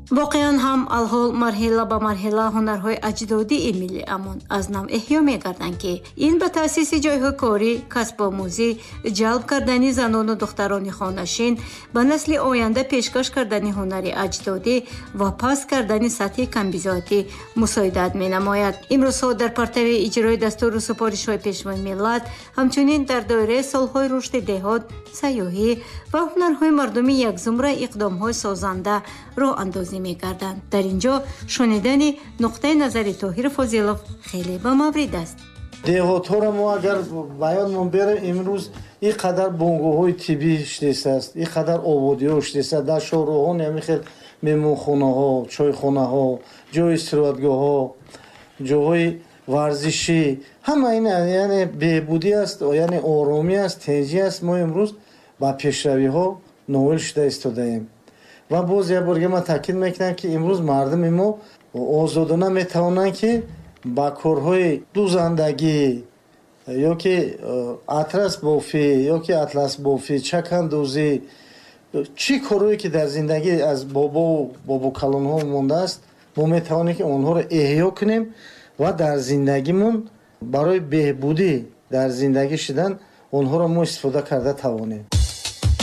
воқеан ҳам алҳол марҳила ба марҳила ҳунарҳои аҷдодии миллиамон аз нав эҳё мегарданд, ки ин ба таъсиси ҷойҳои корӣ, касбомӯзӣ, ҷалб кардани занону духтарони хонашин, ба насли оянда пешкаш кардани ҳунари аҷдодӣ ва паст кардани сатҳи камбизоатӣ мусоидат менамояд. имрӯзҳо дар партави иҷрои дастуру супоришҳои пешвои миллат ҳамчунин дар доираи солҳои рушди деҳот, сайёҳӣ ва ҳунарҳои мардуми якзумра иқдомҳои созанда роҳандозӣ мегарданд. дар ин ҷо шунидани нуқтаи назари Тоҳир Фозилов хеле ба маврид аст. деҳотҳоро мо агар баёнмон берем, имрӯз ин қадар бонгоҳҳои тиббӣ штесаст, ин қадар ободиҳо штесаст, дар шоҳроҳон ямихел меҳмонхонаҳо, чойхонаҳо, ҷои истироҳатгоҳҳо, ҷойҳои варзишӣ, ҳама ин яъне беҳбудӣ аст, яъне оромӣ аст, тинҷӣ аст. мо имрӯз ба пешравиҳо ноил шуда истодаем. ва боз як борга ман таъкид мекунам, ки имрӯз мардуми мо озодона метавонанд, ки ба корҳои дузандагӣ ё ки атрас бофӣ ё ки атлас бофӣ, чакандозӣ, чӣ корҳое ки дар зиндагӣ аз бобокалонҳо мондааст, мо метавонем ки онҳоро эҳё кунем ва дар зиндагимон барои беҳбудӣ дар зиндагӣ шудан онҳоро мо истифода карда тавонем.